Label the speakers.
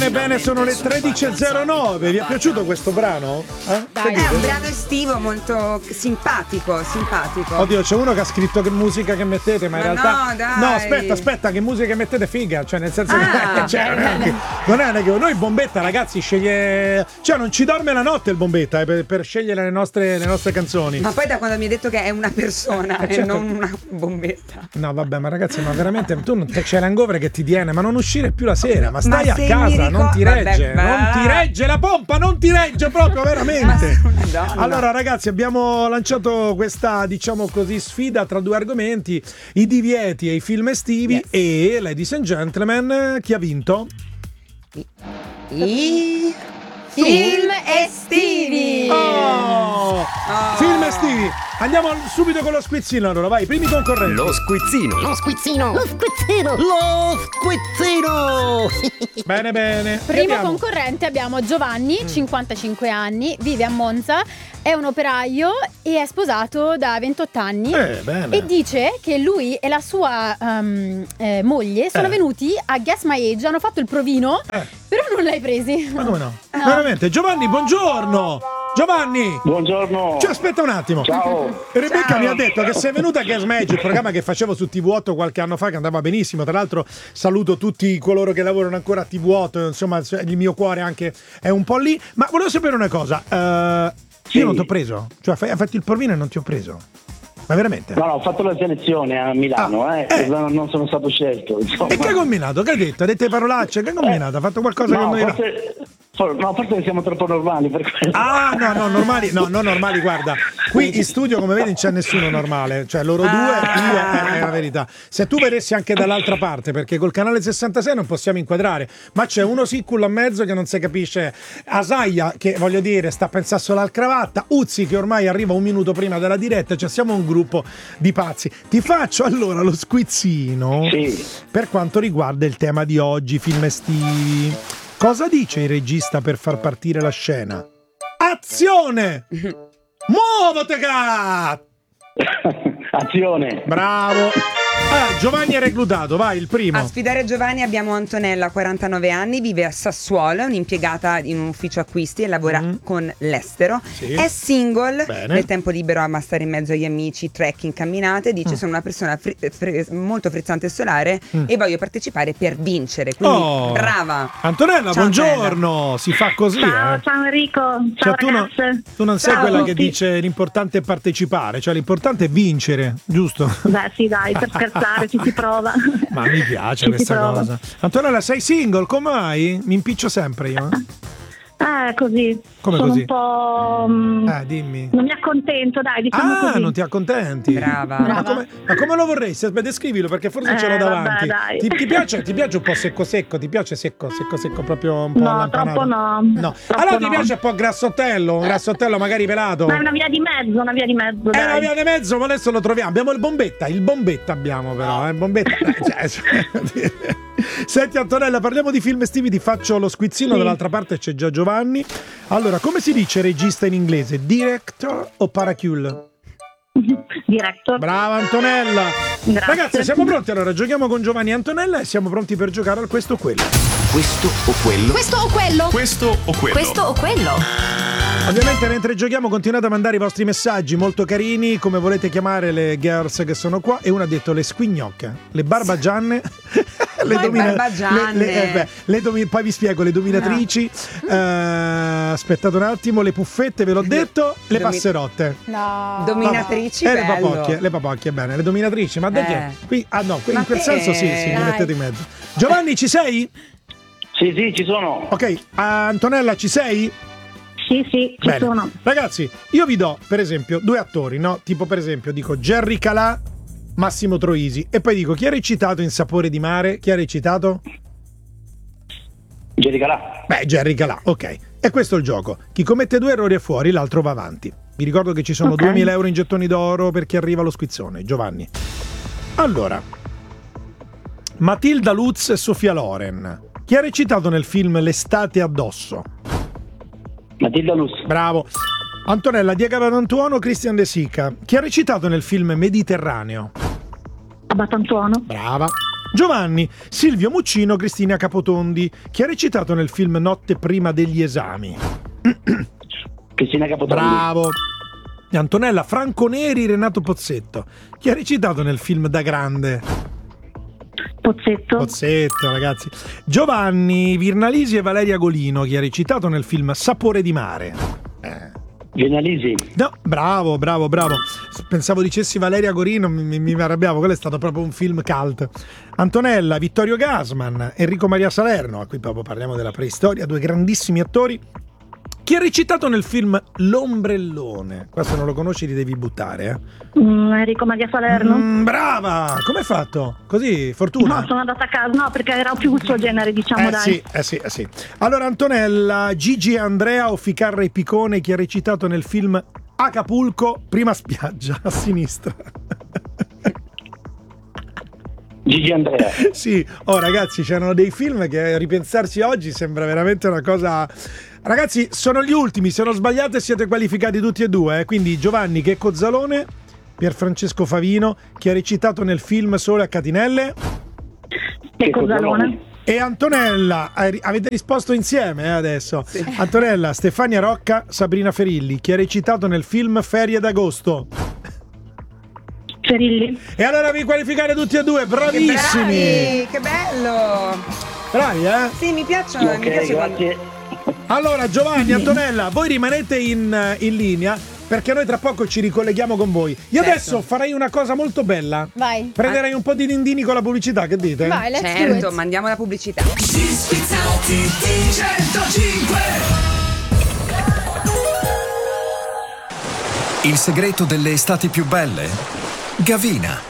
Speaker 1: Bene, sono le 13.09. Vi è piaciuto questo brano?
Speaker 2: Dai, è un brano estivo molto simpatico.
Speaker 1: Oddio, c'è uno che ha scritto che musica che mettete, ma in realtà
Speaker 2: no, dai.
Speaker 1: No, aspetta, che musica che mettete figa, cioè nel senso che non è che noi Bombetta, ragazzi, sceglie, cioè non ci dorme la notte il Bombetta per scegliere le nostre canzoni.
Speaker 2: Ma poi da quando mi hai detto che è una persona e non una Bombetta.
Speaker 1: No, vabbè, ma ragazzi, ma veramente tu c'è l'hangover che ti tiene, ma non uscire più la sera, ma stai a casa. Non ti regge, non ti regge la pompa, non ti regge proprio veramente. Allora ragazzi, abbiamo lanciato questa, diciamo così, sfida tra due argomenti, i divieti e i film estivi. Yes. E ladies and gentlemen, chi ha vinto?
Speaker 2: I film estivi.
Speaker 1: Film estivi. Andiamo subito con lo squizzino, allora vai, primi concorrenti.
Speaker 3: Lo squizzino.
Speaker 1: Bene.
Speaker 4: Primo concorrente abbiamo Giovanni, 55 anni, vive a Monza, è un operaio e è sposato da 28 anni.
Speaker 1: Bene.
Speaker 4: E dice che lui e la sua moglie sono venuti a Guess My Age, hanno fatto il provino, però non l'hai presi.
Speaker 1: Ma come no? Veramente, Giovanni, buongiorno. Giovanni!
Speaker 5: Buongiorno!
Speaker 1: Ci aspetta un attimo.
Speaker 5: Ciao!
Speaker 1: Rebecca mi ha detto che sei venuta a Guess My Age, il programma che facevo su TV8 qualche anno fa, che andava benissimo. Tra l'altro saluto tutti coloro che lavorano ancora a TV8, insomma il mio cuore anche è un po' lì. Ma volevo sapere una cosa, io non ti ho preso? Cioè hai fatto il provino e non ti ho preso? Ma veramente?
Speaker 5: No, ho fatto la selezione a Milano, non sono stato scelto. Insomma.
Speaker 1: E che hai combinato? Che hai detto? Ha detto parolacce? Che hai combinato? Ha fatto qualcosa che non era?
Speaker 5: Forse siamo troppo normali per questo.
Speaker 1: Non normali, guarda. Qui in studio, come vedi, non c'è nessuno normale. Cioè, loro due, io, è la verità. Se tu vedessi anche dall'altra parte, perché col canale 66 non possiamo inquadrare, ma c'è uno sicculo a mezzo che non si capisce. Asaia, che voglio dire, sta pensando solo al cravatta. Uzzi, che ormai arriva un minuto prima della diretta. Cioè, siamo un gruppo di pazzi. Ti faccio allora lo squizzino per quanto riguarda il tema di oggi, film estivi. Cosa dice il regista per far partire la scena? Azione! Muovete, cat!
Speaker 5: Azione!
Speaker 1: Bravo! Giovanni è reclutato, vai, il primo.
Speaker 2: A sfidare Giovanni abbiamo Antonella, 49 anni, vive a Sassuolo, è un'impiegata in un ufficio acquisti e lavora con l'estero. Sì. È single, nel tempo libero ama stare in mezzo agli amici, trekking, camminate. Dice sono una persona molto frizzante e solare e voglio partecipare per vincere. Quindi brava.
Speaker 1: Antonella,
Speaker 2: ciao,
Speaker 1: buongiorno.
Speaker 2: Antonella.
Speaker 1: Si fa così.
Speaker 6: Ciao Enrico, ciao ragazze.
Speaker 1: Tu non sei quella che dice l'importante è partecipare, cioè l'importante è vincere, giusto?
Speaker 6: Beh sì, dai, per scherzare ci si prova.
Speaker 1: Ma mi piace questa cosa. Antonella, sei single? Come mai? Mi impiccio sempre io.
Speaker 6: Così.
Speaker 1: Come
Speaker 6: sono
Speaker 1: così?
Speaker 6: Un po'.
Speaker 1: Dimmi.
Speaker 6: Non mi accontento, dai, diciamo così.
Speaker 1: Non ti accontenti?
Speaker 2: Brava.
Speaker 1: Ma come lo vorresti? Aspetta, descrivilo perché forse ce l'ho davanti.
Speaker 6: Vabbè,
Speaker 1: ti piace un po' secco? Ti piace secco proprio un po'
Speaker 6: allampanato?
Speaker 1: Troppo no.
Speaker 6: Troppo
Speaker 1: allora ti piace un po' grassottello? Un grassottello magari pelato?
Speaker 6: Ma è una via di mezzo.
Speaker 1: È una via di mezzo, ma adesso lo troviamo. Abbiamo il bombetta abbiamo però, il bombetta. Senti Antonella, parliamo di film estivi, ti faccio lo squizzino, dall'altra parte c'è già Giovanni. Allora, come si dice regista in inglese? Director o paracule?
Speaker 6: Director.
Speaker 1: Brava Antonella.
Speaker 6: Grazie.
Speaker 1: Ragazzi, siamo pronti? Allora, giochiamo con Giovanni e Antonella e siamo pronti per giocare al questo o quello.
Speaker 3: Questo o quello?
Speaker 4: Questo o quello?
Speaker 3: Questo o quello?
Speaker 4: Questo o quello?
Speaker 1: Ovviamente mentre giochiamo continuate a mandare i vostri messaggi molto carini, come volete chiamare le girls che sono qua. E una ha detto le squignocche, le barbagianne. Poi vi spiego le dominatrici. Aspettate un attimo, le puffette ve l'ho detto, le passerotte.
Speaker 4: No.
Speaker 2: Dominatrici,
Speaker 1: le papocchie, bene, le dominatrici, ma da che? Qui in quel senso sì, mi mettete in mezzo. Giovanni, ci sei?
Speaker 5: Sì, ci sono.
Speaker 1: Ok, Antonella, ci sei?
Speaker 6: Sì, ci sono.
Speaker 1: Ragazzi, io vi do per esempio due attori, no? Tipo per esempio dico Jerry Calà, Massimo Troisi, e poi dico chi ha recitato in Sapore di mare? Chi ha recitato?
Speaker 5: Jerry Calà.
Speaker 1: Jerry Calà, ok. E questo è il gioco. Chi commette due errori è fuori, l'altro va avanti. Vi ricordo che ci sono 2.000 euro in gettoni d'oro per chi arriva allo squizzone. Giovanni. Allora, Matilda Lutz e Sofia Loren. Chi ha recitato nel film L'estate addosso?
Speaker 5: Matilda Lutz.
Speaker 1: Bravo. Antonella, Diego Batantuono, Christian De Sica. Chi ha recitato nel film Mediterraneo?
Speaker 6: Batantuono.
Speaker 1: Brava. Giovanni, Silvio Muccino, Cristina Capotondi. Chi ha recitato nel film Notte prima degli esami?
Speaker 5: Cristina Capotondi.
Speaker 1: Bravo. Antonella, Franco Neri, Renato Pozzetto. Chi ha recitato nel film Da Grande? Pozzetto, ragazzi. Giovanni, Virnalisi e Valeria Golino. Chi ha recitato nel film Sapore di mare?
Speaker 5: Virnalisi.
Speaker 1: No, bravo. Pensavo dicessi Valeria Golino, mi arrabbiavo. Quello è stato proprio un film cult. Antonella, Vittorio Gassman, Enrico Maria Salerno. Qui proprio parliamo della preistoria. Due grandissimi attori. Chi ha recitato nel film L'ombrellone? Qua se non lo conosci ti devi buttare.
Speaker 6: Enrico Maria Salerno.
Speaker 1: Brava! Come hai fatto? Così, fortuna?
Speaker 6: No, sono andata a casa, no, perché era più il suo genere, diciamo, dai.
Speaker 1: Sì. Allora, Antonella, Gigi e Andrea o Ficarra e Picone, chi ha recitato nel film Acapulco, prima spiaggia, a sinistra.
Speaker 5: Gigi Andrea.
Speaker 1: Sì, ragazzi, c'erano dei film che a ripensarci oggi sembra veramente una cosa... Ragazzi, sono gli ultimi, se non sbagliate siete qualificati tutti e due, quindi Giovanni Checco Zalone, Pierfrancesco Favino, chi ha recitato nel film Sole a Catinelle?
Speaker 6: Checco Zalone.
Speaker 1: E Antonella, avete risposto insieme adesso? Sì. Antonella, Stefania Rocca, Sabrina Ferilli, chi ha recitato nel film Ferie d'agosto?
Speaker 6: Ferilli.
Speaker 1: E allora vi qualificate tutti e due, bravissimi!
Speaker 2: Che bello!
Speaker 1: Bravi, eh?
Speaker 2: Sì, mi piacciono.
Speaker 5: Ok,
Speaker 2: mi piace
Speaker 5: grazie.
Speaker 1: Allora Giovanni, Antonella, voi rimanete in linea perché noi tra poco ci ricolleghiamo con voi. Io adesso farei una cosa molto bella.
Speaker 4: Vai.
Speaker 1: Prenderei un po' di dindini con la pubblicità, che dite?
Speaker 4: Vai, let's do
Speaker 2: Certo,
Speaker 4: it.
Speaker 2: mandiamo la pubblicità.
Speaker 7: Schizzati di 105.
Speaker 3: Il segreto delle estati più belle? Gavina.